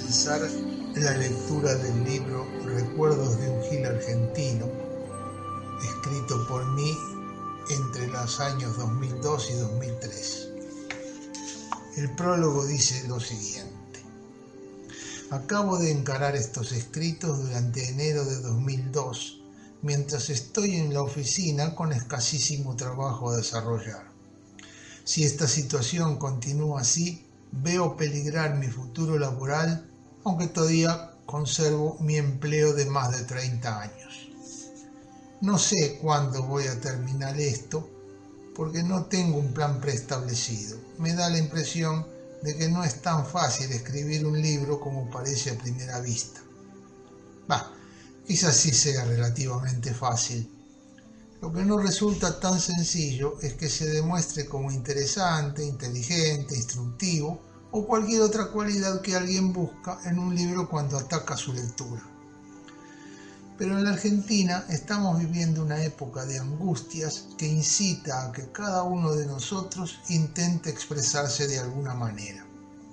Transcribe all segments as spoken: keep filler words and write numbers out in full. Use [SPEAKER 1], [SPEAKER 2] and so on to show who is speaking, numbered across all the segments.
[SPEAKER 1] comenzar la lectura del libro Recuerdos de un Gil Argentino, escrito por mí entre los años dos mil dos y dos mil tres. El prólogo dice lo siguiente: acabo de encarar estos escritos durante enero de dos mil dos, mientras estoy en la oficina con escasísimo trabajo a desarrollar. Si esta situación continúa así, veo peligrar mi futuro laboral, aunque todavía conservo mi empleo de más de treinta años. No sé cuándo voy a terminar esto, porque no tengo un plan preestablecido. Me da la impresión de que no es tan fácil escribir un libro como parece a primera vista. Bah, quizás sí sea relativamente fácil. Lo que no resulta tan sencillo es que se demuestre como interesante, inteligente, instructivo o cualquier otra cualidad que alguien busca en un libro cuando ataca su lectura. Pero en la Argentina estamos viviendo una época de angustias que incita a que cada uno de nosotros intente expresarse de alguna manera.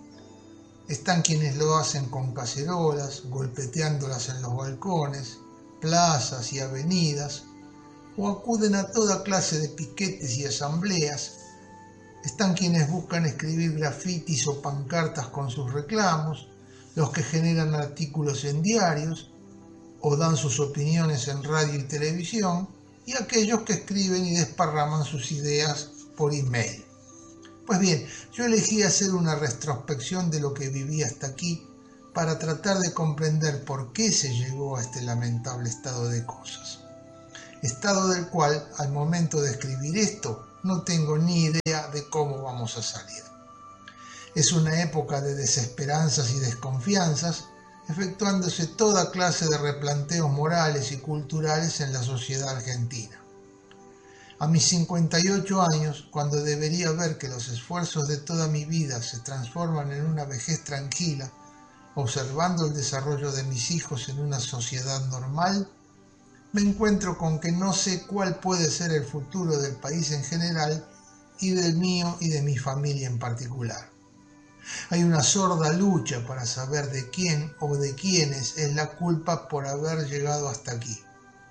[SPEAKER 1] Están quienes lo hacen con cacerolas, golpeteándolas en los balcones, plazas y avenidas, o acuden a toda clase de piquetes y asambleas. Están quienes buscan escribir grafitis o pancartas con sus reclamos, los que generan artículos en diarios o dan sus opiniones en radio y televisión, y aquellos que escriben y desparraman sus ideas por email. Pues bien, yo elegí hacer una retrospección de lo que viví hasta aquí para tratar de comprender por qué se llegó a este lamentable estado de cosas. Estado del cual, al momento de escribir esto, no tengo ni idea de cómo vamos a salir. Es una época de desesperanzas y desconfianzas, efectuándose toda clase de replanteos morales y culturales en la sociedad argentina. A mis cincuenta y ocho años, cuando debería ver que los esfuerzos de toda mi vida se transforman en una vejez tranquila, observando el desarrollo de mis hijos en una sociedad normal, me encuentro con que no sé cuál puede ser el futuro del país en general y del mío y de mi familia en particular. Hay una sorda lucha para saber de quién o de quiénes es la culpa por haber llegado hasta aquí.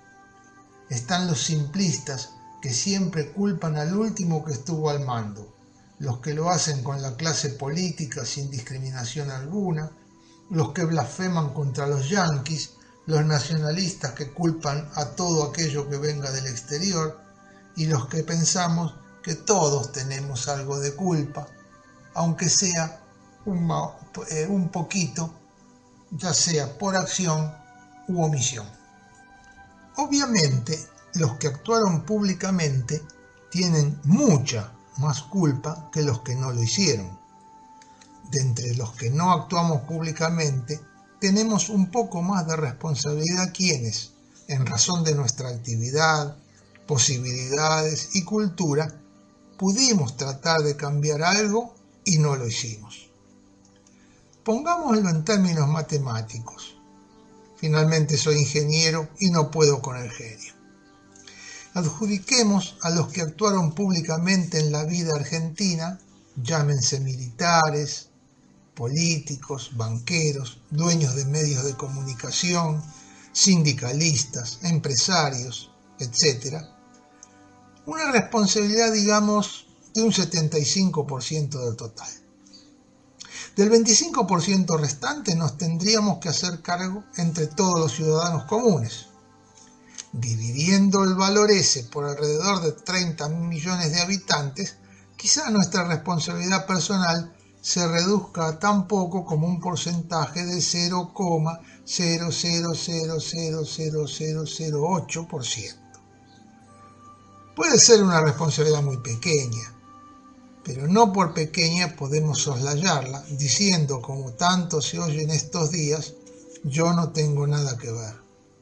[SPEAKER 1] Están los simplistas que siempre culpan al último que estuvo al mando, los que lo hacen con la clase política sin discriminación alguna, los que blasfeman contra los yanquis, los nacionalistas que culpan a todo aquello que venga del exterior y los que pensamos que todos tenemos algo de culpa, aunque sea un, eh, un poquito, ya sea por acción u omisión. Obviamente, los que actuaron públicamente tienen mucha más culpa que los que no lo hicieron. De entre los que no actuamos públicamente, tenemos un poco más de responsabilidad quienes, en razón de nuestra actividad, posibilidades y cultura, pudimos tratar de cambiar algo y no lo hicimos. Pongámoslo en términos matemáticos. Finalmente soy ingeniero y no puedo con el genio. Adjudiquemos a los que actuaron públicamente en la vida argentina, llámense militares, políticos, banqueros, dueños de medios de comunicación, sindicalistas, empresarios, etcétera, una responsabilidad, digamos, de un setenta y cinco por ciento del total. Del veinticinco por ciento restante nos tendríamos que hacer cargo entre todos los ciudadanos comunes. Dividiendo el valor ese por alrededor de treinta millones de habitantes, quizá nuestra responsabilidad personal se reduzca a tan poco como un porcentaje de cero coma cero cero cero cero cero cero cero ocho por ciento. Puede ser una responsabilidad muy pequeña, pero no por pequeña podemos soslayarla diciendo, como tanto se oye en estos días, yo no tengo nada que ver.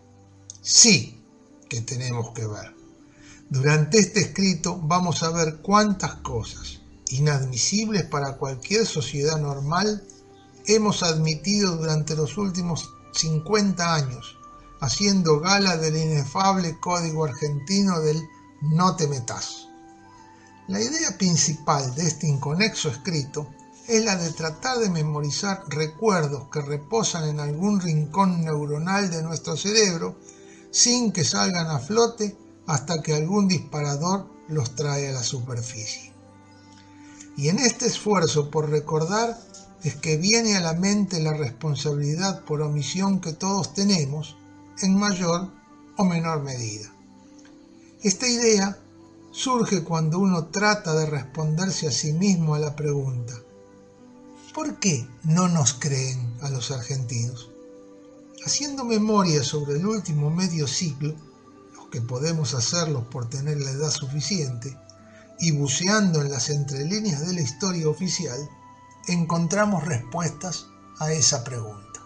[SPEAKER 1] Sí que tenemos que ver. Durante este escrito vamos a ver cuántas cosas inadmisibles para cualquier sociedad normal hemos admitido durante los últimos cincuenta años, haciendo gala del inefable código argentino del no te metas. La idea principal de este inconexo escrito es la de tratar de memorizar recuerdos que reposan en algún rincón neuronal de nuestro cerebro sin que salgan a flote hasta que algún disparador los trae a la superficie. Y en este esfuerzo por recordar es que viene a la mente la responsabilidad por omisión que todos tenemos en mayor o menor medida. Esta idea surge cuando uno trata de responderse a sí mismo a la pregunta: ¿por qué no nos creen a los argentinos? Haciendo memoria sobre el último medio siglo, los que podemos hacerlo por tener la edad suficiente, y buceando en las entrelíneas de la historia oficial, encontramos respuestas a esa pregunta.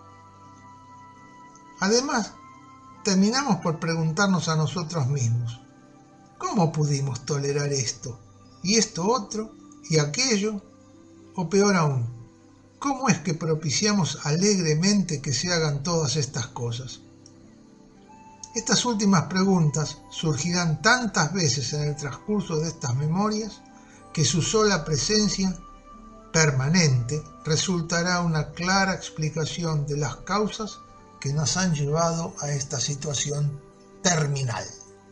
[SPEAKER 1] Además, terminamos por preguntarnos a nosotros mismos: ¿cómo pudimos tolerar esto, y esto otro, y aquello? O peor aún, ¿cómo es que propiciamos alegremente que se hagan todas estas cosas? Estas últimas preguntas surgirán tantas veces en el transcurso de estas memorias que su sola presencia permanente resultará una clara explicación de las causas que nos han llevado a esta situación terminal.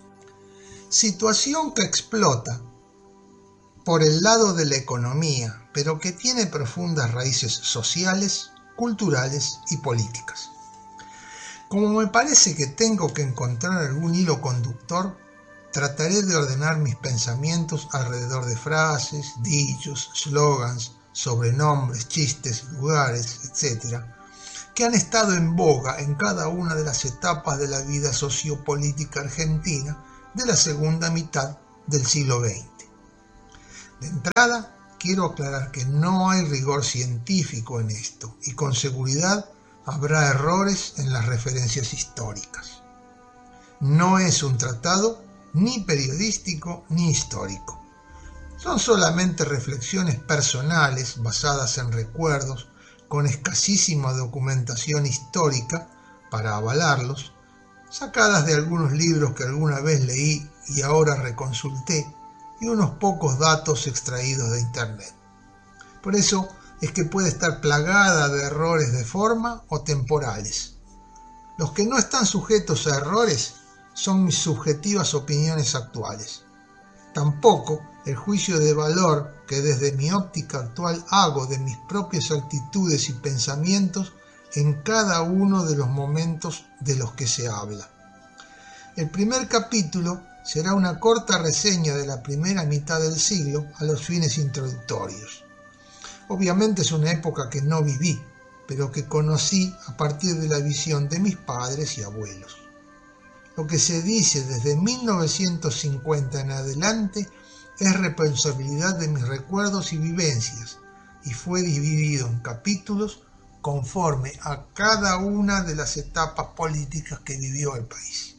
[SPEAKER 1] Situación que explota por el lado de la economía, pero que tiene profundas raíces sociales, culturales y políticas. Como me parece que tengo que encontrar algún hilo conductor, trataré de ordenar mis pensamientos alrededor de frases, dichos, slogans, sobrenombres, chistes, lugares, etcétera, que han estado en boga en cada una de las etapas de la vida sociopolítica argentina de la segunda mitad del siglo veinte. De entrada, quiero aclarar que no hay rigor científico en esto y con seguridad habrá errores en las referencias históricas. No es un tratado ni periodístico ni histórico. Son solamente reflexiones personales basadas en recuerdos con escasísima documentación histórica para avalarlos, sacadas de algunos libros que alguna vez leí y ahora reconsulté, y unos pocos datos extraídos de internet. Por eso es que puede estar plagada de errores de forma o temporales. Los que no están sujetos a errores son mis subjetivas opiniones actuales. Tampoco el juicio de valor que desde mi óptica actual hago de mis propias actitudes y pensamientos en cada uno de los momentos de los que se habla. El primer capítulo será una corta reseña de la primera mitad del siglo a los fines introductorios. Obviamente es una época que no viví, pero que conocí a partir de la visión de mis padres y abuelos. Lo que se dice desde mil novecientos cincuenta en adelante es responsabilidad de mis recuerdos y vivencias, y fue dividido en capítulos conforme a cada una de las etapas políticas que vivió el país.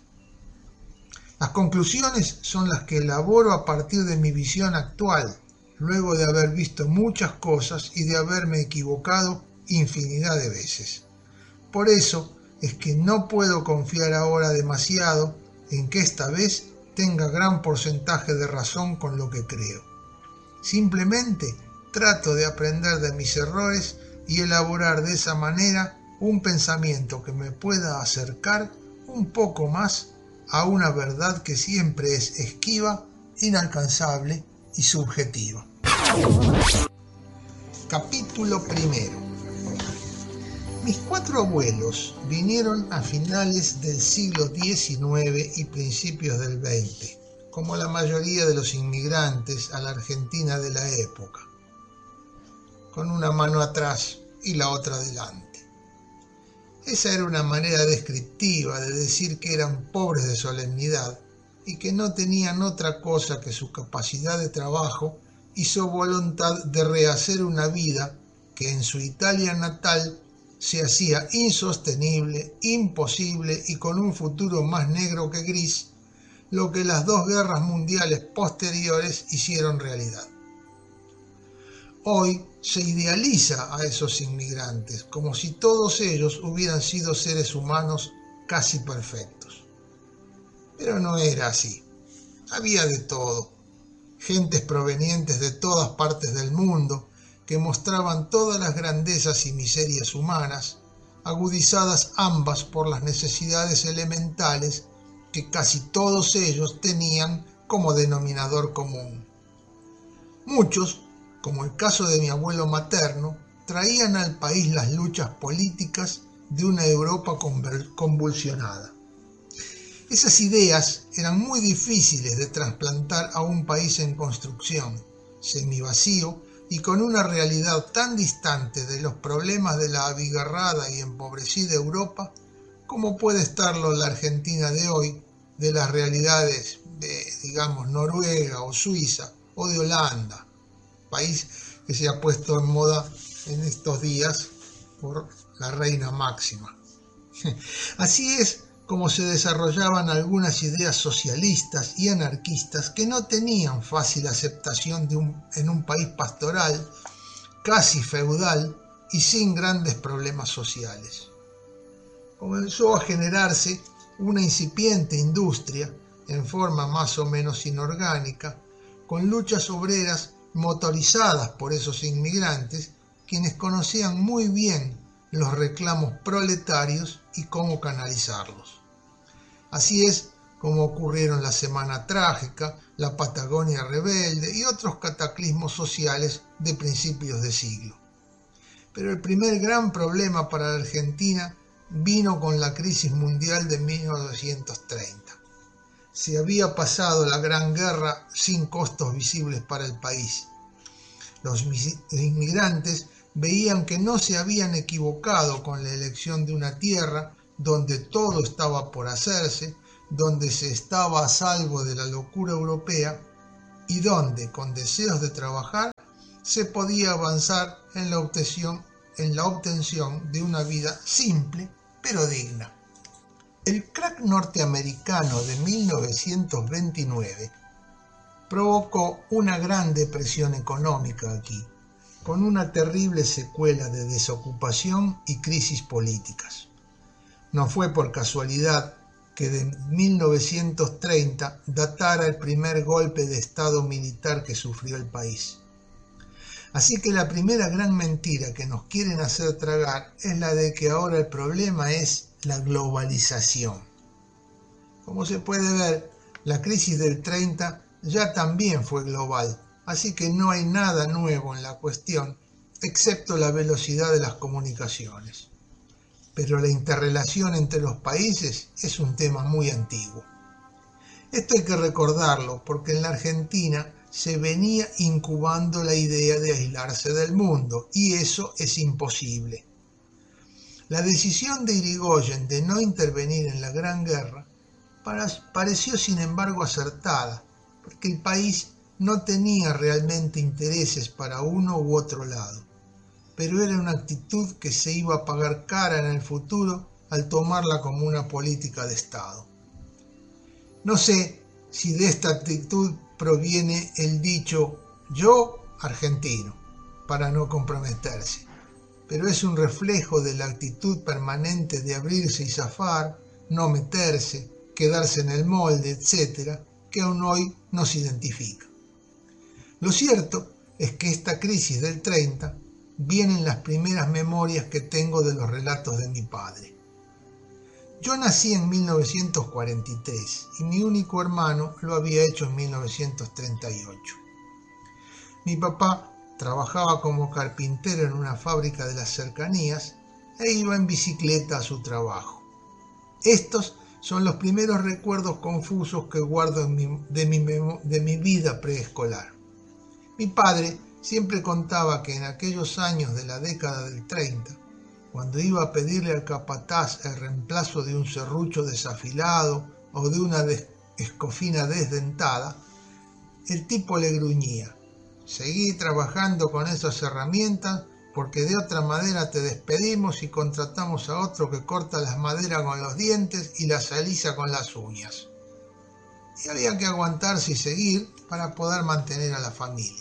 [SPEAKER 1] Las conclusiones son las que elaboro a partir de mi visión actual, luego de haber visto muchas cosas y de haberme equivocado infinidad de veces. Por eso es que no puedo confiar ahora demasiado en que esta vez tenga gran porcentaje de razón con lo que creo. Simplemente trato de aprender de mis errores y elaborar de esa manera un pensamiento que me pueda acercar un poco más a una verdad que siempre es esquiva, inalcanzable y subjetiva. Capítulo primero. Mis cuatro abuelos vinieron a finales del siglo diecinueve y principios del veinte, como la mayoría de los inmigrantes a la Argentina de la época, con una mano atrás y la otra adelante. Esa era una manera descriptiva de decir que eran pobres de solemnidad y que no tenían otra cosa que su capacidad de trabajo y su voluntad de rehacer una vida que en su Italia natal se hacía insostenible, imposible y con un futuro más negro que gris, lo que las dos guerras mundiales posteriores hicieron realidad. Hoy se idealiza a esos inmigrantes como si todos ellos hubieran sido seres humanos casi perfectos. Pero no era así. Había de todo. Gentes provenientes de todas partes del mundo que mostraban todas las grandezas y miserias humanas, agudizadas ambas por las necesidades elementales que casi todos ellos tenían como denominador común. Muchos, como el caso de mi abuelo materno, traían al país las luchas políticas de una Europa convulsionada. Esas ideas eran muy difíciles de trasplantar a un país en construcción, semivacío y con una realidad tan distante de los problemas de la abigarrada y empobrecida Europa como puede estarlo la Argentina de hoy de las realidades de, digamos, Noruega o Suiza o de Holanda, país que se ha puesto en moda en estos días por la reina Máxima. Así es como se desarrollaban algunas ideas socialistas y anarquistas que no tenían fácil aceptación de un, en un país pastoral, casi feudal y sin grandes problemas sociales. Comenzó a generarse una incipiente industria, en forma más o menos inorgánica, con luchas obreras motorizadas por esos inmigrantes, quienes conocían muy bien los reclamos proletarios y cómo canalizarlos. Así es como ocurrieron la Semana Trágica, la Patagonia Rebelde y otros cataclismos sociales de principios de siglo. Pero el primer gran problema para la Argentina vino con la crisis mundial de mil novecientos treinta. Se había pasado la Gran Guerra sin costos visibles para el país. Los inmigrantes veían que no se habían equivocado con la elección de una tierra donde todo estaba por hacerse, donde se estaba a salvo de la locura europea y donde, con deseos de trabajar, se podía avanzar en la obtención, en la obtención de una vida simple pero digna. El crack norteamericano de mil novecientos veintinueve provocó una gran depresión económica aquí, con una terrible secuela de desocupación y crisis políticas. No fue por casualidad que de mil novecientos treinta datara el primer golpe de estado militar que sufrió el país. Así que la primera gran mentira que nos quieren hacer tragar es la de que ahora el problema es la globalización. Como se puede ver, la crisis del treinta ya también fue global, así que no hay nada nuevo en la cuestión, excepto la velocidad de las comunicaciones. Pero la interrelación entre los países es un tema muy antiguo. Esto hay que recordarlo porque en la Argentina se venía incubando la idea de aislarse del mundo y eso es imposible. La decisión de Irigoyen de no intervenir en la Gran Guerra pareció sin embargo acertada, porque el país no tenía realmente intereses para uno u otro lado, pero era una actitud que se iba a pagar cara en el futuro al tomarla como una política de Estado. No sé si de esta actitud proviene el dicho «yo argentino», para no comprometerse, pero es un reflejo de la actitud permanente de abrirse y zafar, no meterse, quedarse en el molde, etcétera, que aún hoy nos identifica. Lo cierto es que esta crisis del treinta viene en las primeras memorias que tengo de los relatos de mi padre. Yo nací en mil novecientos cuarenta y tres y mi único hermano lo había hecho en mil novecientos treinta y ocho. Mi papá trabajaba como carpintero en una fábrica de las cercanías e iba en bicicleta a su trabajo. Estos son los primeros recuerdos confusos que guardo en mi, de, mi, de mi vida preescolar. Mi padre siempre contaba que en aquellos años de la década del treinta, cuando iba a pedirle al capataz el reemplazo de un serrucho desafilado o de una des- escofina desdentada, el tipo le gruñía: «Seguí trabajando con esas herramientas porque de otra manera te despedimos y contratamos a otro que corta las maderas con los dientes y las alisa con las uñas». Y había que aguantarse y seguir para poder mantener a la familia.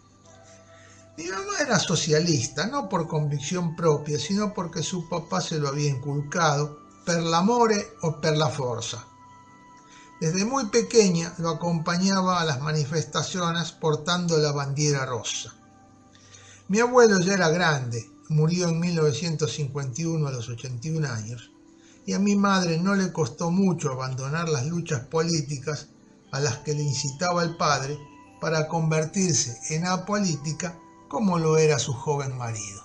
[SPEAKER 1] Mi mamá era socialista, no por convicción propia, sino porque su papá se lo había inculcado, per l'amore o per la forza. Desde muy pequeña lo acompañaba a las manifestaciones portando la bandera rosa. Mi abuelo ya era grande, murió en mil novecientos cincuenta y uno a los ochenta y un años, y a mi madre no le costó mucho abandonar las luchas políticas a las que le incitaba el padre para convertirse en apolítica como lo era su joven marido.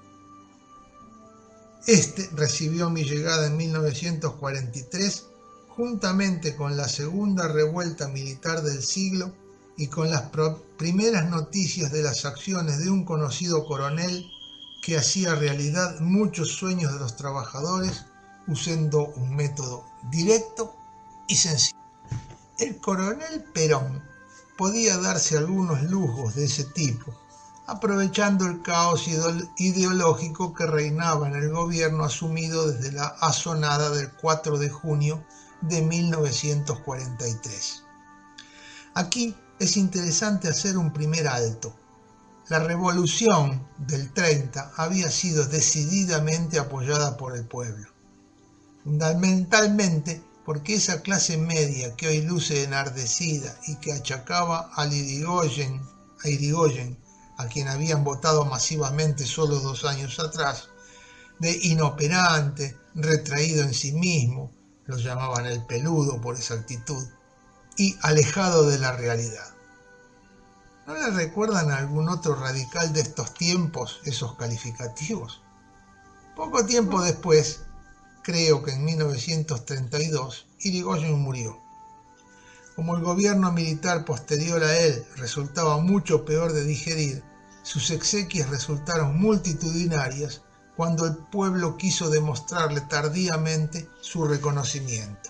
[SPEAKER 1] Este recibió mi llegada en mil novecientos cuarenta y tres juntamente con la segunda revuelta militar del siglo y con las primeras noticias de las acciones de un conocido coronel que hacía realidad muchos sueños de los trabajadores usando un método directo y sencillo. El coronel Perón podía darse algunos lujos de ese tipo, aprovechando el caos ideológico que reinaba en el gobierno asumido desde la asonada del cuatro de junio de mil novecientos cuarenta y tres. Aquí es interesante hacer un primer alto. La revolución del treinta había sido decididamente apoyada por el pueblo, fundamentalmente porque esa clase media que hoy luce enardecida y que achacaba a Irigoyen, a Irigoyen, a quien habían votado masivamente solo dos años atrás, de inoperante, retraído en sí mismo, lo llamaban el peludo por esa actitud, y alejado de la realidad. ¿No le recuerdan a algún otro radical de estos tiempos esos calificativos? Poco tiempo después, creo que en mil novecientos treinta y dos, Irigoyen murió. Como el gobierno militar posterior a él resultaba mucho peor de digerir, sus exequias resultaron multitudinarias cuando el pueblo quiso demostrarle tardíamente su reconocimiento.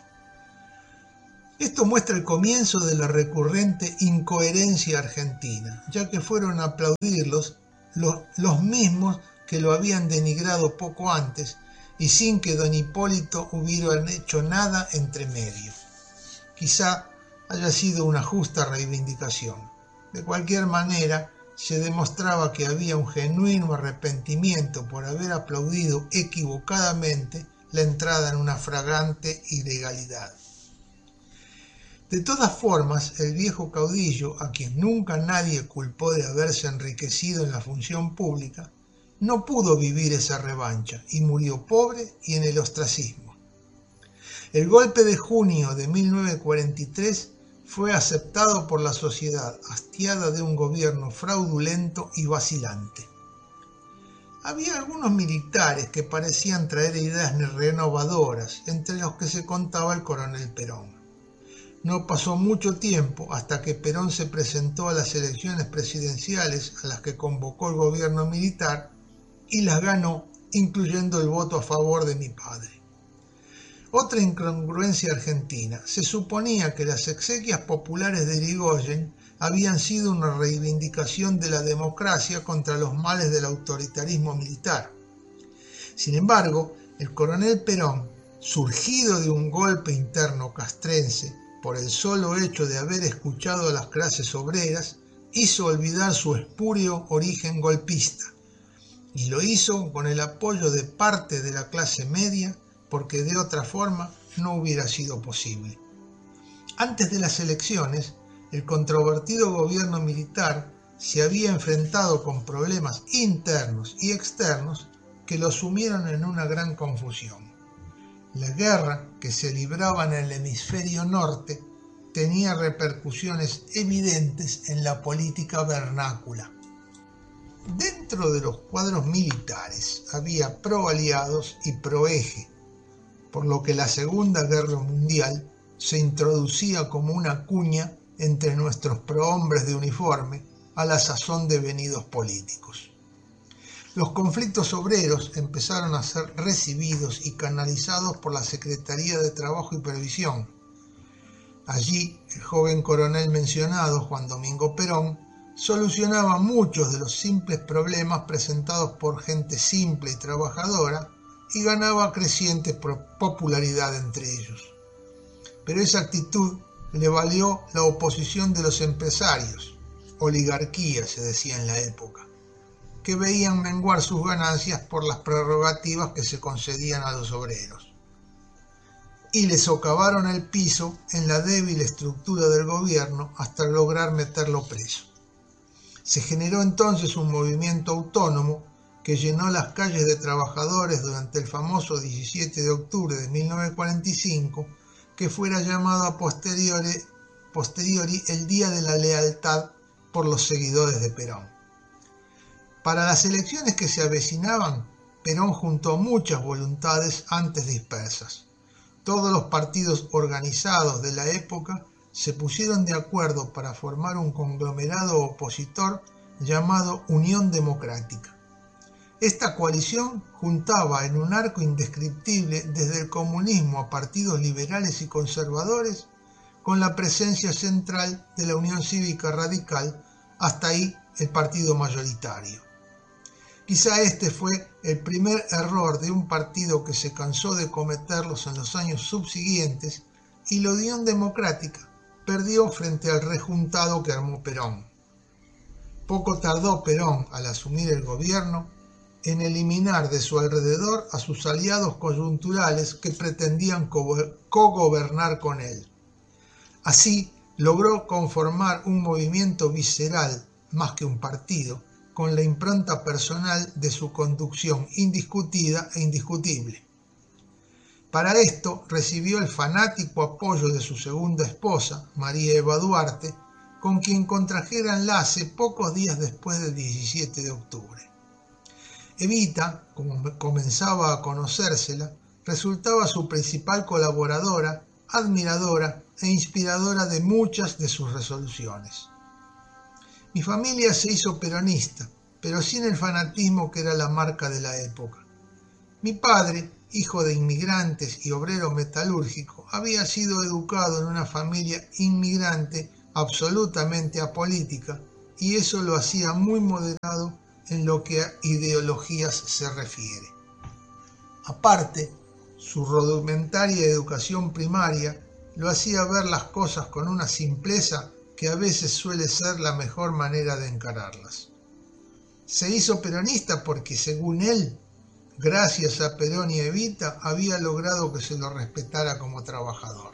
[SPEAKER 1] Esto muestra el comienzo de la recurrente incoherencia argentina, ya que fueron a aplaudirlos los, los mismos que lo habían denigrado poco antes y sin que don Hipólito hubieran hecho nada entre medio. Quizá haya sido una justa reivindicación. De cualquier manera, se demostraba que había un genuino arrepentimiento por haber aplaudido equivocadamente la entrada en una flagrante ilegalidad. De todas formas, el viejo caudillo, a quien nunca nadie culpó de haberse enriquecido en la función pública, no pudo vivir esa revancha y murió pobre y en el ostracismo. El golpe de junio de mil novecientos cuarenta y tres fue aceptado por la sociedad hastiada de un gobierno fraudulento y vacilante. Había algunos militares que parecían traer ideas renovadoras, entre los que se contaba el coronel Perón. No pasó mucho tiempo hasta que Perón se presentó a las elecciones presidenciales a las que convocó el gobierno militar y las ganó, incluyendo el voto a favor de mi padre. Otra incongruencia argentina. Se suponía que las exequias populares de Irigoyen habían sido una reivindicación de la democracia contra los males del autoritarismo militar. Sin embargo, el coronel Perón, surgido de un golpe interno castrense por el solo hecho de haber escuchado a las clases obreras, hizo olvidar su espurio origen golpista, y lo hizo con el apoyo de parte de la clase media, porque de otra forma no hubiera sido posible. Antes de las elecciones, el controvertido gobierno militar se había enfrentado con problemas internos y externos que lo sumieron en una gran confusión. La guerra que se libraba en el hemisferio norte tenía repercusiones evidentes en la política vernácula. Dentro de los cuadros militares había pro-aliados y pro-eje, por lo que la Segunda Guerra Mundial se introducía como una cuña entre nuestros prohombres de uniforme a la sazón devenidos políticos. Los conflictos obreros empezaron a ser recibidos y canalizados por la Secretaría de Trabajo y Previsión. Allí, el joven coronel mencionado, Juan Domingo Perón, solucionaba muchos de los simples problemas presentados por gente simple y trabajadora y ganaba creciente popularidad entre ellos. Pero esa actitud le valió la oposición de los empresarios, oligarquía se decía en la época, que veían menguar sus ganancias por las prerrogativas que se concedían a los obreros. Y le socavaron el piso en la débil estructura del gobierno hasta lograr meterlo preso. Se generó entonces un movimiento autónomo que llenó las calles de trabajadores durante el famoso diecisiete de octubre de mil novecientos cuarenta y cinco, que fuera llamado a posteriori, posteriori el Día de la Lealtad por los seguidores de Perón. Para las elecciones que se avecinaban, Perón juntó muchas voluntades antes dispersas. Todos los partidos organizados de la época se pusieron de acuerdo para formar un conglomerado opositor llamado Unión Democrática. Esta coalición juntaba en un arco indescriptible desde el comunismo a partidos liberales y conservadores, con la presencia central de la Unión Cívica Radical, hasta ahí el partido mayoritario. Quizá este fue el primer error de un partido que se cansó de cometerlos en los años subsiguientes, y la Unión Democrática perdió frente al rejuntado que armó Perón. Poco tardó Perón, al asumir el gobierno, en eliminar de su alrededor a sus aliados coyunturales que pretendían cogobernar con él. Así logró conformar un movimiento visceral más que un partido, con la impronta personal de su conducción indiscutida e indiscutible. Para esto recibió el fanático apoyo de su segunda esposa, María Eva Duarte, con quien contrajera enlace pocos días después del diecisiete de octubre. Evita, como comenzaba a conocérsela, resultaba su principal colaboradora, admiradora e inspiradora de muchas de sus resoluciones. Mi familia se hizo peronista, pero sin el fanatismo que era la marca de la época. Mi padre, hijo de inmigrantes y obrero metalúrgico, había sido educado en una familia inmigrante absolutamente apolítica, y eso lo hacía muy moderado en lo que a ideologías se refiere. Aparte, su rudimentaria educación primaria lo hacía ver las cosas con una simpleza que a veces suele ser la mejor manera de encararlas. Se hizo peronista porque, según él, gracias a Perón y Evita, había logrado que se lo respetara como trabajador.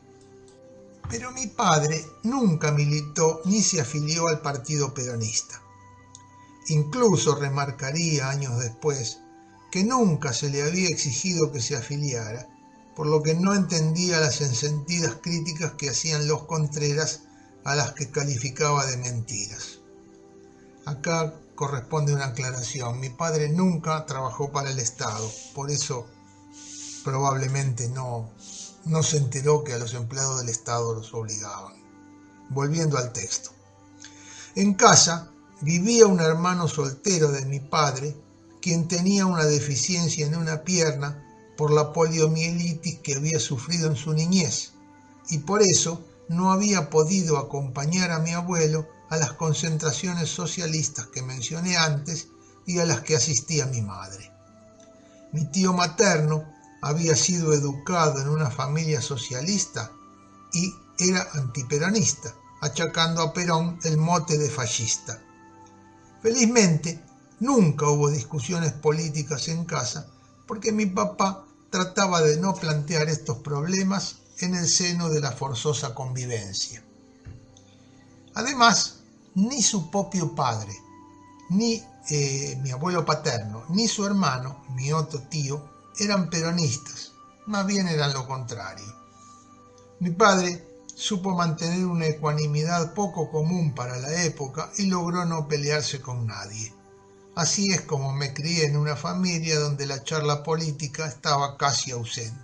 [SPEAKER 1] Pero mi padre nunca militó ni se afilió al partido peronista. Incluso remarcaría años después que nunca se le había exigido que se afiliara, por lo que no entendía las ensentidas críticas que hacían los Contreras, a las que calificaba de mentiras. Acá corresponde una aclaración. Mi padre nunca trabajó para el Estado, por eso probablemente no, no se enteró que a los empleados del Estado los obligaban. Volviendo al texto. En casa vivía un hermano soltero de mi padre, quien tenía una deficiencia en una pierna por la poliomielitis que había sufrido en su niñez, y por eso no había podido acompañar a mi abuelo a las concentraciones socialistas que mencioné antes y a las que asistía mi madre. Mi tío materno había sido educado en una familia socialista y era antiperonista, achacando a Perón el mote de fascista. Felizmente, nunca hubo discusiones políticas en casa porque mi papá trataba de no plantear estos problemas en el seno de la forzosa convivencia. Además, ni su propio padre, ni eh, mi abuelo paterno, ni su hermano, mi otro tío, eran peronistas, más bien eran lo contrario. Mi padre supo mantener una ecuanimidad poco común para la época y logró no pelearse con nadie. Así es como me crié en una familia donde la charla política estaba casi ausente.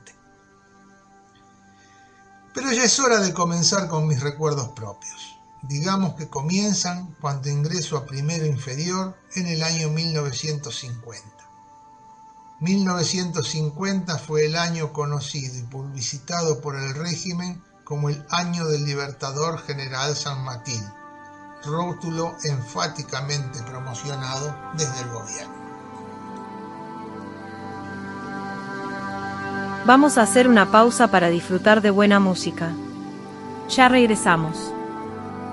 [SPEAKER 1] Pero ya es hora de comenzar con mis recuerdos propios. Digamos que comienzan cuando ingreso a primero inferior en el año mil novecientos cincuenta. mil novecientos cincuenta fue el año conocido y publicitado por el régimen como el Año del Libertador General San Martín, rótulo enfáticamente promocionado desde el gobierno.
[SPEAKER 2] Vamos a hacer una pausa para disfrutar de buena música. Ya regresamos.